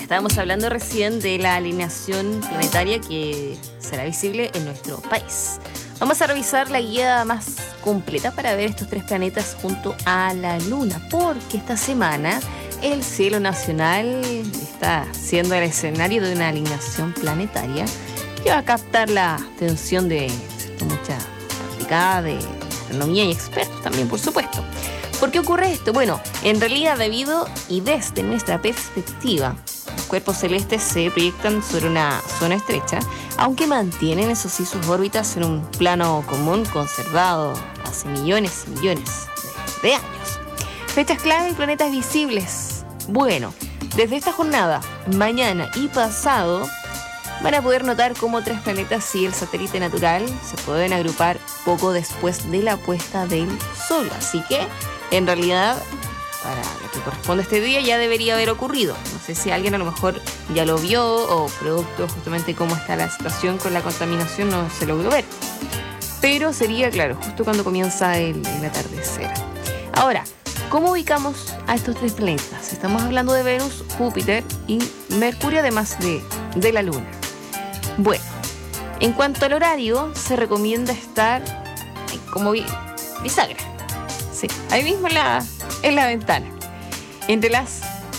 Estábamos hablando recién de la alineación planetaria que será visible en nuestro país. Vamos a revisar la guía más completa para ver estos 3 planetas junto a la Luna, porque esta semana el cielo nacional está siendo el escenario de una alineación planetaria que va a captar la atención de mucha practicada de astronomía y expertos también, por supuesto. ¿Por qué ocurre esto? Bueno, en realidad debido y desde nuestra perspectiva, los cuerpos celestes se proyectan sobre una zona estrecha, aunque mantienen, eso sí, sus órbitas en un plano común conservado hace millones y millones de años. Fechas clave y planetas visibles. Bueno, desde esta jornada, mañana y pasado, van a poder notar cómo 3 planetas y el satélite natural se pueden agrupar poco después de la puesta del Sol. Así que, en realidad, para lo que corresponde a este día ya debería haber ocurrido. No sé si alguien a lo mejor ya lo vio o producto justamente cómo está la situación con la contaminación no se logró ver. Pero sería, claro, justo cuando comienza el atardecer. Ahora, ¿cómo ubicamos a estos 3 planetas? Estamos hablando de Venus, Júpiter y Mercurio, además de la Luna. Bueno, en cuanto al horario, se recomienda estar como bisagra. Sí, ahí mismo en la ventana. Entre las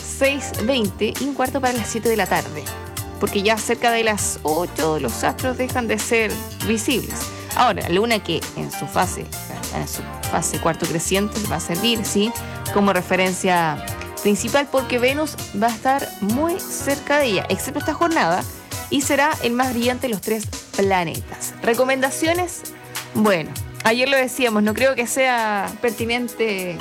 6:20 y 1:15 para las 7 de la tarde. Porque ya cerca de las 8 los astros dejan de ser visibles. Ahora, la Luna que en su fase cuarto creciente va a servir, ¿sí?, como referencia principal porque Venus va a estar muy cerca de ella, excepto esta jornada, y será el más brillante de los 3 planetas. ¿Recomendaciones? Bueno, ayer lo decíamos, no creo que sea pertinente,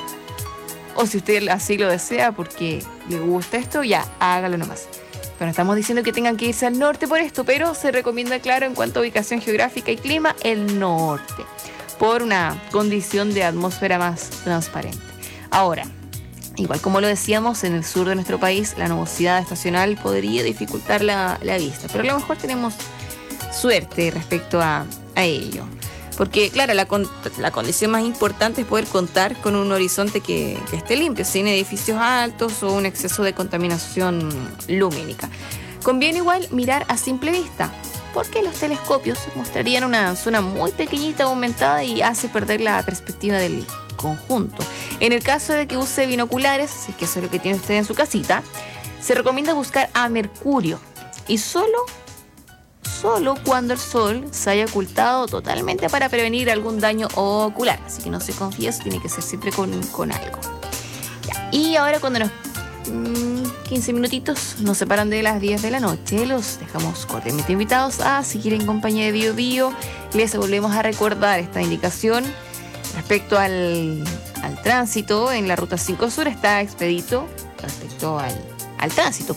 o si usted así lo desea porque le gusta esto, ya, hágalo nomás. Pero no estamos diciendo que tengan que irse al norte por esto, pero se recomienda, claro, en cuanto a ubicación geográfica y clima, el norte, por una condición de atmósfera más transparente. Ahora, igual como lo decíamos, en el sur de nuestro país la nubosidad estacional podría dificultar la vista, pero a lo mejor tenemos suerte respecto a ello. Porque, claro, la condición más importante es poder contar con un horizonte que esté limpio, sin edificios altos o un exceso de contaminación lumínica. Conviene igual mirar a simple vista, porque los telescopios mostrarían una zona muy pequeñita aumentada y hace perder la perspectiva del conjunto. En el caso de que use binoculares, si es que eso es lo que tiene usted en su casita, se recomienda buscar a Mercurio y solo cuando el sol se haya ocultado totalmente para prevenir algún daño ocular. Así que no se confíe, eso tiene que ser siempre con algo. Ya. Y ahora cuando nos 15 minutitos nos separan de las 10 de la noche, los dejamos cordialmente invitados a seguir en compañía de Bio Bio. Les volvemos a recordar esta indicación respecto al tránsito en la Ruta 5 Sur. Está expedito respecto al tránsito.